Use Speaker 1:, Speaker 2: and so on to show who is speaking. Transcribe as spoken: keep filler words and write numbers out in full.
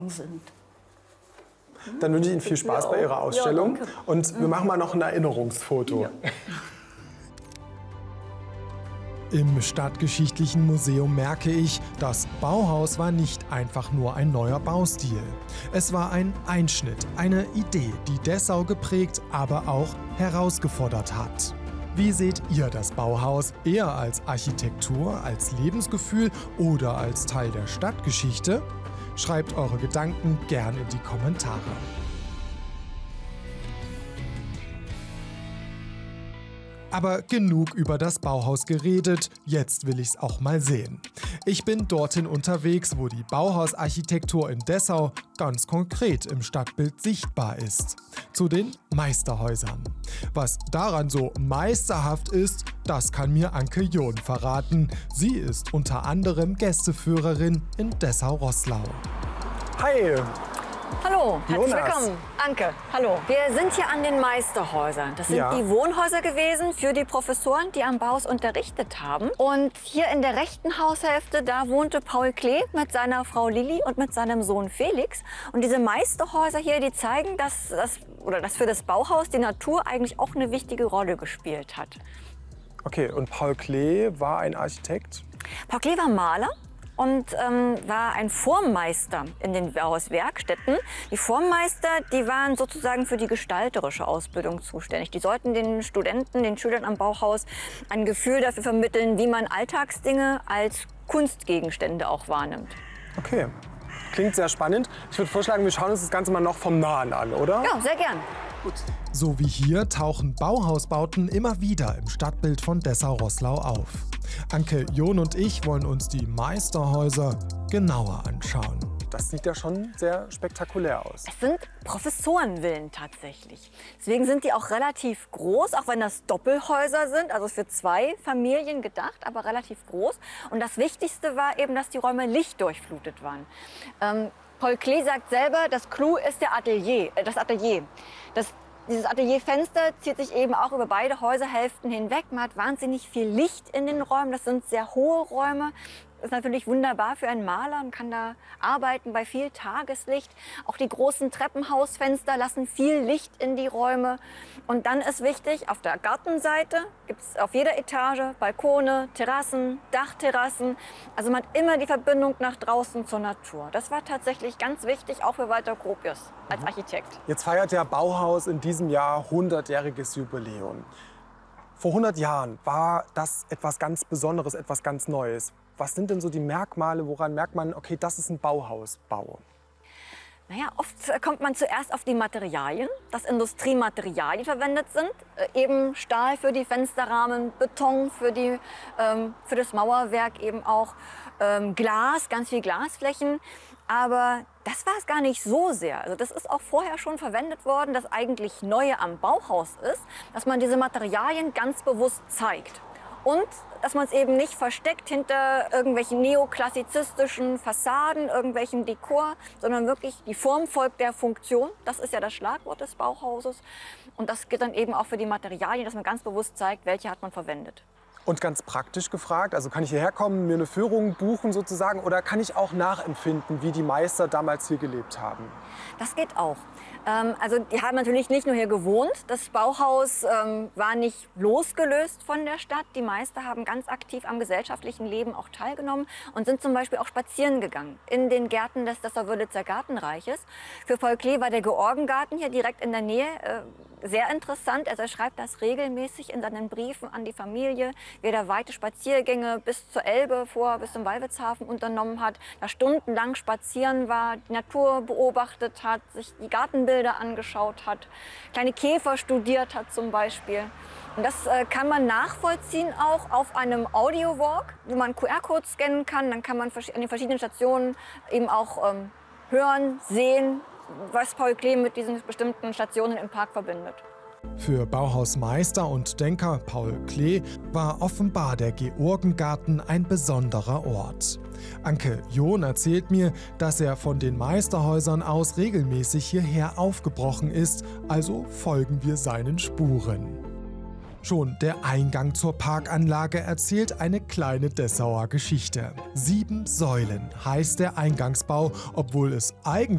Speaker 1: sind.
Speaker 2: Dann wünsche ich Ihnen viel Spaß bei Ihrer Ausstellung.
Speaker 1: Ja,
Speaker 2: und wir machen mal noch ein Erinnerungsfoto.
Speaker 1: Ja.
Speaker 3: Im Stadtgeschichtlichen Museum merke ich, das Bauhaus war nicht einfach nur ein neuer Baustil. Es war ein Einschnitt, eine Idee, die Dessau geprägt, aber auch herausgefordert hat. Wie seht ihr das Bauhaus? Eher als Architektur, als Lebensgefühl oder als Teil der Stadtgeschichte? Schreibt eure Gedanken gern in die Kommentare. Aber genug über das Bauhaus geredet, jetzt will ich's auch mal sehen. Ich bin dorthin unterwegs, wo die Bauhausarchitektur in Dessau ganz konkret im Stadtbild sichtbar ist. Zu den Meisterhäusern. Was daran so meisterhaft ist, das kann mir Anke John verraten. Sie ist unter anderem Gästeführerin in Dessau-Roßlau.
Speaker 2: Hi!
Speaker 4: Hallo, herzlich
Speaker 2: Jonas.
Speaker 4: willkommen. Anke, hallo. Wir sind hier an den Meisterhäusern. Das sind
Speaker 2: Ja.
Speaker 4: die Wohnhäuser gewesen für die Professoren, die am Bauhaus unterrichtet haben. Und hier in der rechten Haushälfte, da wohnte Paul Klee mit seiner Frau Lilli und mit seinem Sohn Felix. Und diese Meisterhäuser hier, die zeigen, dass, das, oder dass für das Bauhaus die Natur eigentlich auch eine wichtige Rolle gespielt hat.
Speaker 2: Okay, und Paul Klee war ein Architekt?
Speaker 4: Paul Klee war Maler und ähm, war ein Formmeister in den Bauhauswerkstätten. Die Formmeister, die waren sozusagen für die gestalterische Ausbildung zuständig. Die sollten den Studenten, den Schülern am Bauhaus ein Gefühl dafür vermitteln, wie man Alltagsdinge als Kunstgegenstände auch wahrnimmt.
Speaker 2: Okay, klingt sehr spannend. Ich würde vorschlagen, wir schauen uns das Ganze mal noch vom Nahen an, oder?
Speaker 4: Ja, sehr gern.
Speaker 2: Gut.
Speaker 3: So wie hier tauchen Bauhausbauten immer wieder im Stadtbild von Dessau-Roßlau auf. Anke John und ich wollen uns die Meisterhäuser genauer anschauen.
Speaker 2: Das sieht ja schon sehr spektakulär aus.
Speaker 4: Es sind Professorenvillen tatsächlich. Deswegen sind die auch relativ groß, auch wenn das Doppelhäuser sind, also für zwei Familien gedacht, aber relativ groß. Und das Wichtigste war eben, dass die Räume lichtdurchflutet waren. Ähm, Paul Klee sagt selber, das Clou ist der Atelier, äh, das Atelier. Das Dieses Atelierfenster zieht sich eben auch über beide Häuserhälften hinweg. Man hat wahnsinnig viel Licht in den Räumen. Das sind sehr hohe Räume. Das ist natürlich wunderbar für einen Maler und kann da arbeiten bei viel Tageslicht. Auch die großen Treppenhausfenster lassen viel Licht in die Räume. Und dann ist wichtig, auf der Gartenseite gibt es auf jeder Etage Balkone, Terrassen, Dachterrassen. Also man hat immer die Verbindung nach draußen zur Natur. Das war tatsächlich ganz wichtig, auch für Walter Gropius als Architekt.
Speaker 2: Jetzt feiert der Bauhaus in diesem Jahr hundertjähriges Jubiläum. Vor hundert Jahren war das etwas ganz Besonderes, etwas ganz Neues. Was sind denn so die Merkmale, woran merkt man, okay, das ist ein Bauhausbau?
Speaker 4: Naja, oft kommt man zuerst auf die Materialien, dass Industriematerialien verwendet sind. Äh, eben Stahl für die Fensterrahmen, Beton für, die, ähm, für das Mauerwerk, eben auch ähm, Glas, ganz viel Glasflächen. Aber das war es gar nicht so sehr. Also das ist auch vorher schon verwendet worden. Das eigentlich Neue am Bauhaus ist, dass man diese Materialien ganz bewusst zeigt. Und dass man es eben nicht versteckt hinter irgendwelchen neoklassizistischen Fassaden, irgendwelchem Dekor, sondern wirklich die Form folgt der Funktion. Das ist ja das Schlagwort des Bauhauses. Und das gilt dann eben auch für die Materialien, dass man ganz bewusst zeigt, welche hat man verwendet.
Speaker 2: Und ganz praktisch gefragt, also kann ich hierher kommen, mir eine Führung buchen sozusagen, oder kann ich auch nachempfinden, wie die Meister damals hier gelebt haben?
Speaker 4: Das geht auch. Ähm, also die haben natürlich nicht nur hier gewohnt. Das Bauhaus ähm, war nicht losgelöst von der Stadt. Die Meister haben ganz aktiv am gesellschaftlichen Leben auch teilgenommen und sind zum Beispiel auch spazieren gegangen in den Gärten des Dessau-Wörlitzer Gartenreiches. Für Paul Klee war der Georgengarten hier direkt in der Nähe äh, sehr interessant. Also er schreibt das regelmäßig in seinen Briefen an die Familie, wie er da weite Spaziergänge bis zur Elbe vor, bis zum Wallwitzhafen unternommen hat, da stundenlang spazieren war, die Natur beobachtet hat, sich die Gartenbilder angeschaut hat, kleine Käfer studiert hat zum Beispiel. Und das äh, kann man nachvollziehen auch auf einem Audio-Walk, wo man Q R-Code scannen kann. Dann kann man an den verschiedenen Stationen eben auch ähm, hören, sehen, was Paul Klee mit diesen bestimmten Stationen im Park verbindet.
Speaker 3: Für Bauhausmeister und Denker Paul Klee war offenbar der Georgengarten ein besonderer Ort. Anke John erzählt mir, dass er von den Meisterhäusern aus regelmäßig hierher aufgebrochen ist, also folgen wir seinen Spuren. Schon der Eingang zur Parkanlage erzählt eine kleine Dessauer Geschichte. Sieben Säulen heißt der Eingangsbau, obwohl es eigentlich